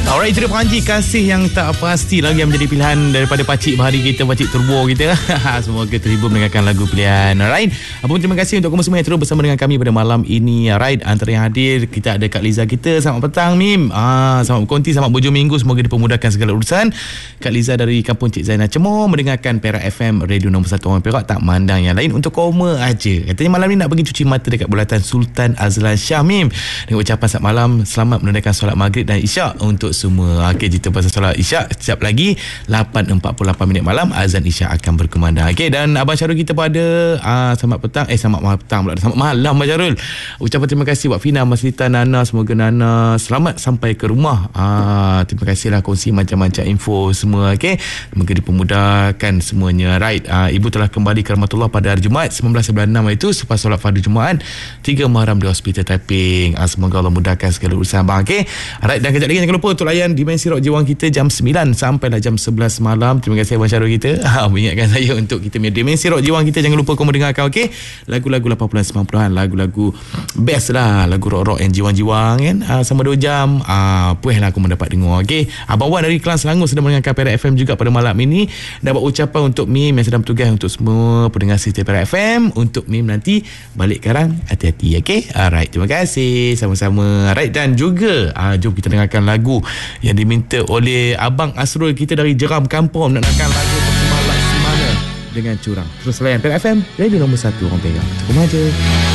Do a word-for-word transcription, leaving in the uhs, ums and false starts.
Alright, itu dia Panji, kasih yang tak pasti lagi yang menjadi pilihan daripada Pakcik Bahari kita, Pakcik Turbo kita. Semoga terhibur mendengarkan lagu pilihan. Alright, apa pun terima kasih untuk kamu semua yang terus bersama dengan kami pada malam ini. Alright, antara yang hadir kita ada Kak Liza kita. Selamat petang Mim. Ah, selamat berkonti, selamat berhujung minggu, semoga dipermudahkan segala urusan. Kak Liza dari Kampung Cik Zainal Cemor mendengarkan Perak F M, radio nombor satu orang Perak, tak mandang yang lain untuk koma aja. Katanya malam ni nak pergi cuci mata dekat bulatan Sultan Azlan Shah Mim. Dengan ucapan selamat malam, selamat menunaikan solat maghrib dan isyak untuk semua. Okey, cerita pasal solat isyak sekejap lagi lapan empat puluh lapan minit malam azan isyak akan berkumandang. Okey, dan Abang Syarul kita pada uh, selamat petang eh selamat malam petang pula selamat malam Abang Syarul. Ucapan terima kasih buat Fina, Mas Lita, Nana, semoga Nana selamat sampai ke rumah. Uh, terima kasihlah kongsi macam-macam info semua. Okey, semoga dipermudahkan semuanya. Right, uh, ibu telah kembali ke rahmatullah pada hari Jumaat sembilan belas sembilan puluh enam itu selepas solat fardu Jumaat tiga Muharram di Hospital Taiping. Uh, semoga Allah mudahkan segala urusan abang. Okey, right, dan kejap lagi jangan lupa untuk layan Dimensi Rock Jiwang kita jam sembilan sampailah jam sebelas malam. Terima kasih Abang Syarul kita ha, mengingatkan saya untuk kita punya Dimensi Rock Jiwang kita. Jangan lupa kau mendengarkan. Okey, lagu-lagu lapan puluhan sembilan puluhan, lagu-lagu best lah, lagu rock-rock yang jiwang-jiwang kan. Ha, sama dua jam ha, puas lah aku mendapat dengar. Okey, Abang Wan dari Kelang Selangor sedang mendengarkan Perak F M juga pada malam ini. Dapat ucapan untuk Mim yang sedang bertugas, untuk semua pendengar setia Perak F M. Untuk Mim nanti balik karang, hati-hati. Okey, alright, terima kasih sama-sama. Alright, dan juga ha, jom kita dengarkan lagu yang diminta oleh Abang Asrul kita dari Jeram Kampung, nak dengarkan lagu Persembahan Laksamana dengan Curang. Terus layan Perak F M, radio nombor satu orang Perak. Tunggu aja.